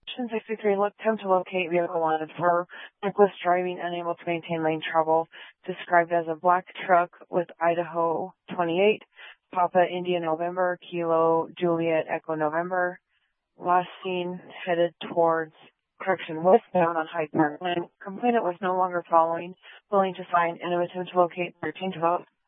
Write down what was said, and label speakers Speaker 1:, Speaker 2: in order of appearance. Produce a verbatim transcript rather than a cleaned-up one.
Speaker 1: sixty-three, look, attempt to locate vehicle wanted for reckless driving, unable to maintain lane travel, described as a black truck with Idaho twenty-eight, Papa India November, Kilo Juliet Echo November. Last seen headed towards correction westbound on Hyde Park Lane. Complainant was no longer following, willing to sign, and attempt to locate thirteen twelve.